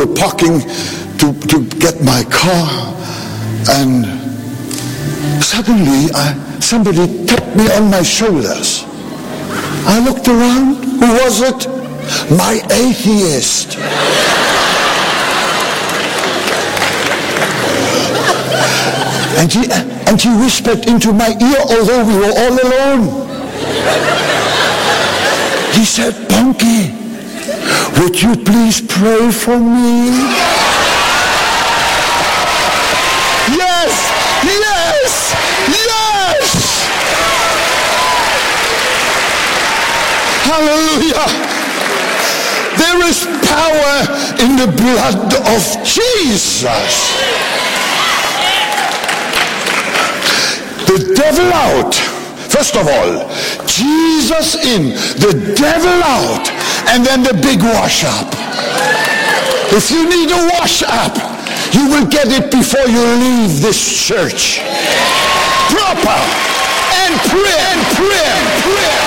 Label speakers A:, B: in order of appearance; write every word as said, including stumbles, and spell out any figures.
A: were parking to, to get my car, and suddenly I, somebody tapped me on my shoulders. I looked around. Who was it? My atheist. And he, and he whispered into my ear, although we were all alone. He said, Bonnke, would you please pray for me? Yes, yes, yes! Hallelujah! There is power in the blood of Jesus. The devil out. First of all, Jesus in, the devil out, and then the big wash up. If you need a wash up, you will get it before you leave this church. Proper and prayer and prayer and prayer.